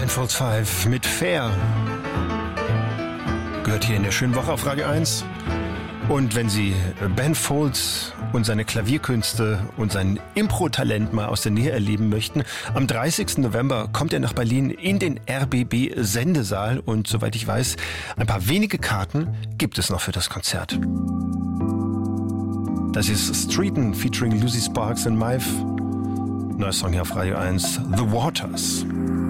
Folds 5 mit Fair. Gehört hier in der schönen Woche auf Radio 1. Und wenn Sie Ben Folds und seine Klavierkünste und sein Impro-Talent mal aus der Nähe erleben möchten, am 30. November kommt er nach Berlin in den RBB-Sendesaal und soweit ich weiß, ein paar wenige Karten gibt es noch für das Konzert. Das ist Streeton featuring Lucy Sparks und Maeve. Neuer Song hier auf Radio 1, The Waters.